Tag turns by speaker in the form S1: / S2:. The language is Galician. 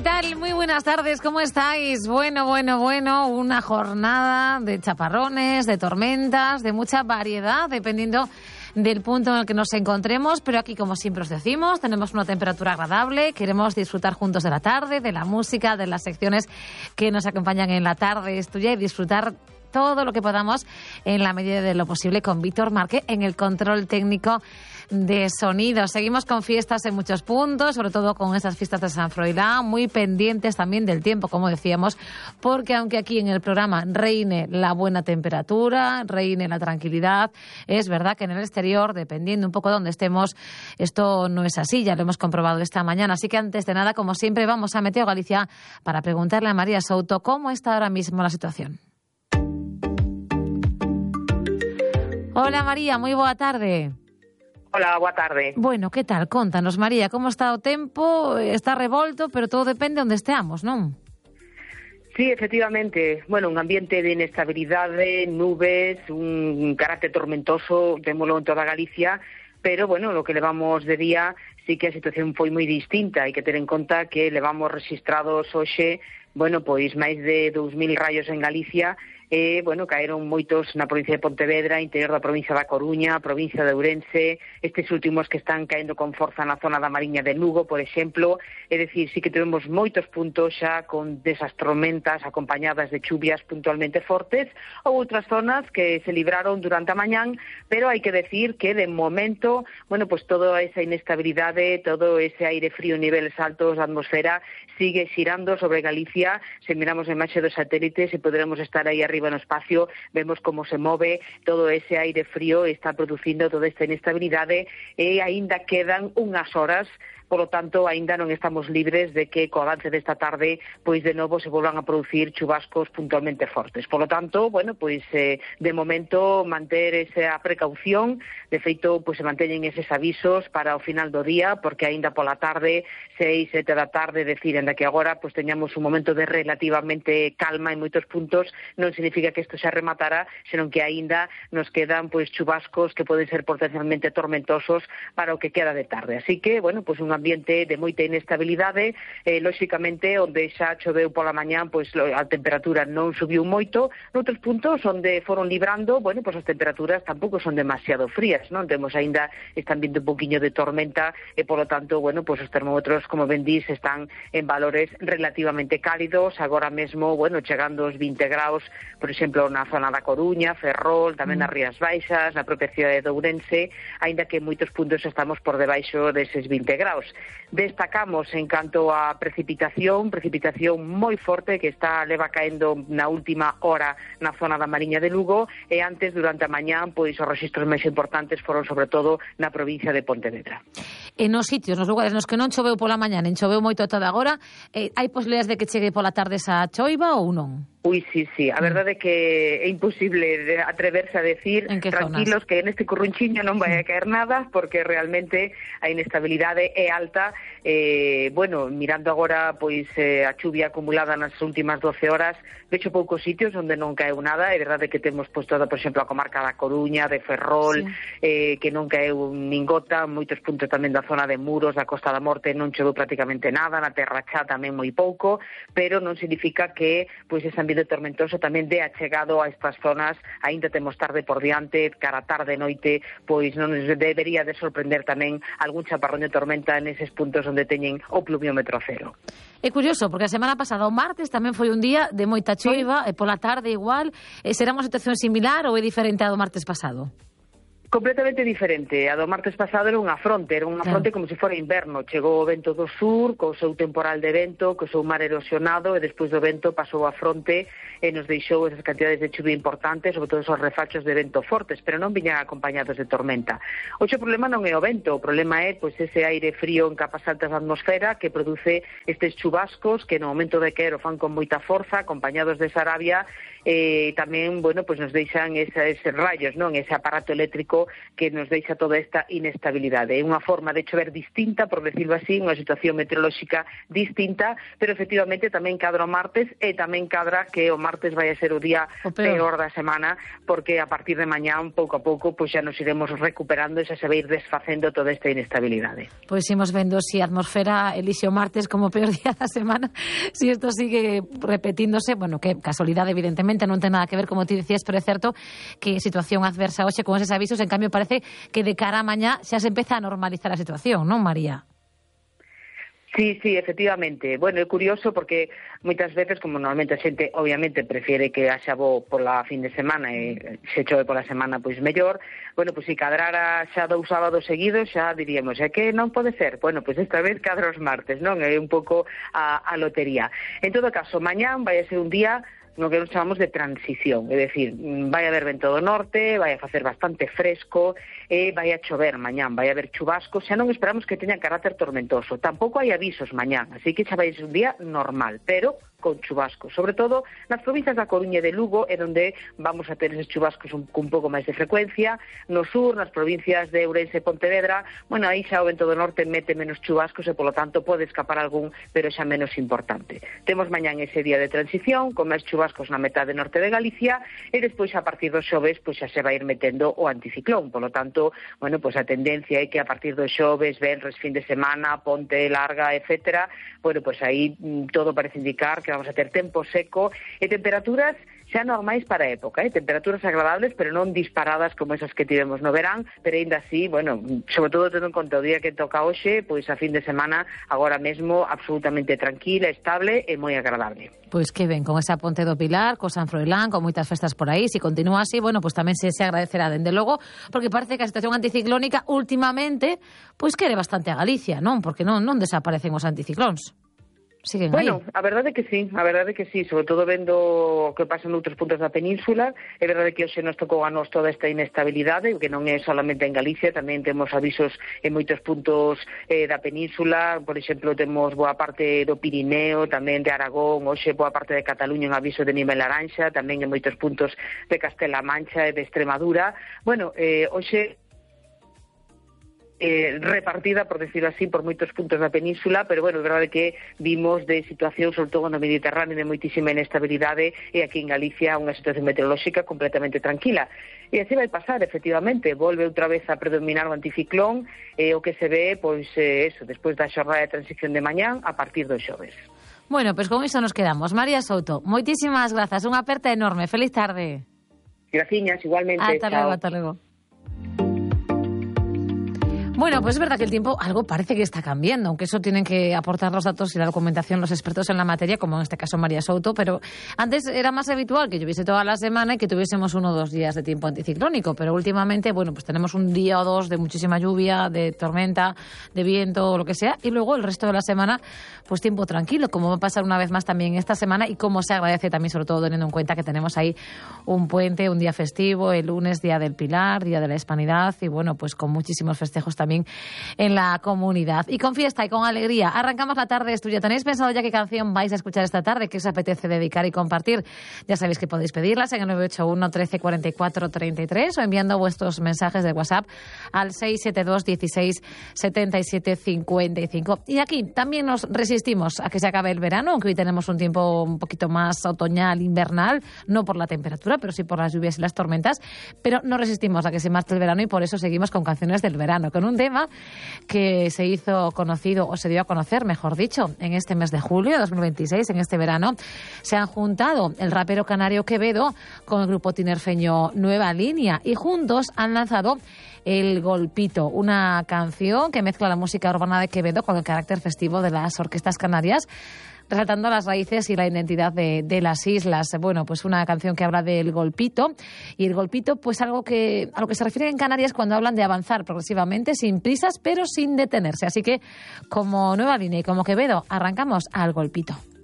S1: tal? Muy buenas tardes, ¿cómo estáis? Bueno, una jornada de chaparrones, de tormentas, de mucha variedad, dependiendo del punto en el que nos encontremos, pero aquí, como siempre os decimos, tenemos una temperatura agradable, queremos disfrutar juntos de la tarde, de la música, de las secciones que nos acompañan en la tarde estudia y disfrutar todo lo que podamos en la medida de lo posible con Víctor Márquez en el control técnico de sonido. Seguimos con fiestas en muchos puntos, sobre todo con estas fiestas de San Froilán, muy pendientes también del tiempo, como decíamos, porque aunque aquí en el programa reine la buena temperatura, reine la tranquilidad, es verdad que en el exterior, dependiendo un poco de dónde estemos, esto no es así, ya lo hemos comprobado esta mañana. Así que antes de nada, como siempre, vamos a Meteo Galicia para preguntarle a María Souto cómo está ahora mismo la situación. Hola María, moi boa tarde.
S2: Hola, boa tarde.
S1: Bueno, que tal? Contanos, María, como está o tempo? Está revolto, pero todo depende onde esteamos, non?
S2: Sí, efectivamente. Bueno, un ambiente de inestabilidade, nubes, un carácter tormentoso, témolo en toda Galicia, pero, bueno, lo que levamos de día sí que a situación foi moi distinta. Hai que ter en conta que levamos registrados hoxe, bueno, pois máis de 2.000 raios en Galicia. Caeron moitos na provincia de Pontevedra, interior da provincia da Coruña, provincia de Ourense, estes últimos que están caendo con forza na zona da Mariña de Lugo, por exemplo. É dicir, sí que tivemos moitos puntos xa con desas tormentas acompañadas de chuvias puntualmente fortes, ou outras zonas que se libraron durante a mañán, pero hai que decir que de momento, bueno, pues toda esa inestabilidade, todo ese aire frío en niveles altos da atmosfera sigue xirando sobre Galicia. Se miramos a imaxe dos satélites e poderemos estar aí arriba no espacio, vemos como se move todo ese aire frío, está producindo toda esta inestabilidade e aínda quedan unhas horas. Por lo tanto, aínda non estamos libres de que co avance desta tarde, pois de novo se volvan a producir chubascos puntualmente fortes. Por lo tanto, bueno, pois de momento manter esa precaución. De feito, pois se manteñen eses avisos para o final do día, porque aínda pola tarde, 6, 7 da tarde, decir, enda que agora pois teñamos un momento de relativamente calma en moitos puntos, non significa que isto xa rematara, senón que aínda nos quedan pois chubascos que poden ser potencialmente tormentosos para o que queda de tarde. Así que, bueno, pois un ambiente de moita inestabilidade, lóxicamente, onde xa choveu pola mañán, pois a temperatura non subiu moito. Noutros puntos onde foron librando, bueno, pois as temperaturas tampouco son demasiado frías, non? Temos aínda, están vindo un poquinho de tormenta e, polo tanto, bueno, pois os termómetros, como ben dís, están en valores relativamente cálidos, agora mesmo, bueno, chegando aos 20 graus, por exemplo, na zona da Coruña, Ferrol, tamén nas Rías Baixas, na propia cidade de Ourense, aínda que en moitos puntos estamos por debaixo deses 20 graus. Destacamos en canto a precipitación moi forte que leva caendo na última hora na zona da Mariña de Lugo e antes, durante a mañán, pois os rexistros máis importantes foron sobre todo na provincia de Pontevedra.
S1: En os sitios, nos lugares nos que non choveu pola mañán, en choveu moito toda agora, hai posibilidades de que chegue pola tarde esa choiva ou non?
S2: Ui, sí. A verdade é que é imposible atreverse a decir tranquilos que neste currunchiño non vai a caer nada, porque realmente a inestabilidade é alta. Mirando agora pois a chuvia acumulada nas últimas 12 horas, vexo poucos sitios onde non caeu nada. É verdade que temos pois toda, por exemplo, a comarca da Coruña, de Ferrol, que non caeu nin gota, moitos puntos tamén da zona de Muros, da Costa da Morte, non choveu prácticamente nada, na Terra Chá tamén moi pouco, pero non significa que pois ese ambiente tormentoso tamén de achegado a estas zonas. Aínda temos tarde por diante, cara tarde, noite, pois non nos debería de sorprender tamén algún chaparrón de tormenta neses puntos onde teñen o pluviómetro cero.
S1: É curioso, porque a semana pasada, o martes, tamén foi un día de moita choiva, e pola tarde igual. Será unha situación similar ou é diferente a do martes pasado?
S2: Completamente diferente. A do martes pasado era unha fronte como se fora inverno. Chegou o vento do sur, co seu temporal de vento, co seu mar erosionado, e despois do vento pasou a fronte e nos deixou esas cantidades de chuvia importantes, sobre todo esos refachos de vento fortes, pero non viñan acompañados de tormenta. Hoxe o problema non é o vento, o problema é pois ese aire frío en capas altas da atmosfera que produce estes chubascos que no momento de caer o fan con moita forza, acompañados de Sarabia, e tamén, bueno, pois nos deixan eses rayos, non? Ese aparato eléctrico meteorolóxico que nos deixa toda esta inestabilidade. É unha forma de chover distinta, por decirlo así, unha situación meteorolóxica distinta, pero efectivamente tamén cadra o martes e tamén cadra que o martes vai a ser o día peor da semana, porque a partir de mañán, pouco a pouco, pois xa nos iremos recuperando e xa se vai ir desfacendo toda esta inestabilidade.
S1: Pois imos vendo se a atmosfera elixe o martes como peor día da semana, se isto sigue repetíndose, bueno, que casualidade evidentemente non ten nada que ver, como ti decías, pero é certo que situación adversa hoxe con eses avisos, en cambio parece que de cara a mañá xa se empeza a normalizar a situación, non, María?
S2: Sí, efectivamente. Bueno, é curioso porque moitas veces, como normalmente a xente obviamente prefiere que haxa bo pola fin de semana e se chove pola semana pois mellor, bueno, pois se cadrara xa 2 sábados seguidos xa diríamos, é que non pode ser. Bueno, pois esta vez cadra os martes, non? É un pouco a lotería. En todo caso, mañán vai a ser un día no que nos chamamos de transición, é dicir, vai a haber vento do norte, vai a facer bastante fresco e vai a chover mañán, vai a haber chubascos, xa non esperamos que teñan carácter tormentoso, tampouco hai avisos mañán, así que xa vai ser un día normal, pero con chubascos, sobre todo nas provincias da Coruña e de Lugo, é onde vamos a ter eses chubascos un pouco máis de frecuencia, no sur, nas provincias de Ourense e Pontevedra, bueno, aí xa o vento do norte mete menos chubascos e, polo tanto, pode escapar algún, pero xa menos importante. Temos mañán ese día de transición, con máis chubascos na metade norte de Galicia, e despois, a partir dos xoves, pois xa se vai ir metendo o anticiclón, polo tanto, bueno, pois a tendencia é que a partir dos xoves, venres, fin de semana, ponte larga, etcétera, bueno, pois aí todo parece indicar que vamos a ter tempo seco e temperaturas xa normais para a época, temperaturas agradables, pero non disparadas como esas que tivemos no verán, pero ainda así, bueno, sobre todo tendo en conta o día que toca hoxe, pois a fin de semana agora mesmo absolutamente tranquila, estable e moi agradable.
S1: Pois que ben, con esa Ponte do Pilar, co San Froilán, con moitas festas por aí, se continúa así, bueno, pois tamén se agradecerá, dende logo, porque parece que a situación anticiclónica últimamente, pois quere bastante a Galicia, non? Porque non desaparecen os anticiclóns. Siguen
S2: bueno,
S1: aí.
S2: A verdade é que sí, sobre todo vendo o que pasa noutros puntos da península. É verdade que hoxe nos tocou a nos toda esta inestabilidade, que non é solamente en Galicia, tamén temos avisos en moitos puntos da península, por exemplo, temos boa parte do Pirineo, tamén de Aragón, hoxe boa parte de Cataluña un aviso de nivel laranxa, tamén en moitos puntos de Castela Mancha e de Extremadura. Bueno, hoxe repartida, por decirlo así, por moitos puntos da península, pero bueno, é verdade que vimos de situación, sobre todo no Mediterráneo, de moitísima inestabilidade, e aquí en Galicia unha situación meteorolóxica completamente tranquila. E así vai pasar, efectivamente, volve outra vez a predominar o anticiclón, o que se ve, pois, eso, despois da xornada de transición de mañán, a partir dos xoves.
S1: Bueno, pois con iso nos quedamos. María Souto, moitísimas grazas, unha aperta enorme, feliz tarde.
S2: Graciñas, igualmente.
S1: Hasta luego. Bueno, pues es verdad que el tiempo algo parece que está cambiando, aunque eso tienen que aportar los datos y la documentación los expertos en la materia, como en este caso María Souto, pero antes era más habitual que lloviese toda la semana y que tuviésemos 1 o 2 días de tiempo anticiclónico, pero últimamente, bueno, pues tenemos un día o 2 de muchísima lluvia, de tormenta, de viento o lo que sea, y luego el resto de la semana, pues tiempo tranquilo, como va a pasar una vez más también esta semana, y como se agradece también, sobre todo teniendo en cuenta que tenemos ahí un puente, un día festivo, el lunes, Día del Pilar, Día de la Hispanidad, y bueno, pues con muchísimos festejos también en la comunidad. Y con fiesta y con alegría arrancamos la tarde de Estudio. ¿Tenéis pensado ya qué canción vais a escuchar esta tarde? ¿Qué os apetece dedicar y compartir? Ya sabéis que podéis pedirlas en el 981 13 44 33 o enviando vuestros mensajes de WhatsApp al 672 16 77 55. Y aquí también nos resistimos a que se acabe el verano, aunque hoy tenemos un tiempo un poquito más otoñal, invernal, no por la temperatura, pero sí por las lluvias y las tormentas, pero no resistimos a que se marche el verano y por eso seguimos con canciones del verano, con un tema que se hizo conocido, o se dio a conocer, mejor dicho, en este mes de julio de 2026, en este verano. Se han juntado el rapero canario Quevedo con el grupo tinerfeño Nueva Línea y juntos han lanzado El Golpito, una canción que mezcla la música urbana de Quevedo con el carácter festivo de las orquestas canarias, resaltando las raíces y la identidad de las islas. Bueno, pues una canción que habla del golpito, y el golpito, pues algo que a lo que se refiere en Canarias cuando hablan de avanzar progresivamente, sin prisas, pero sin detenerse. Así que, como Nueva Línea y como Quevedo, arrancamos al golpito.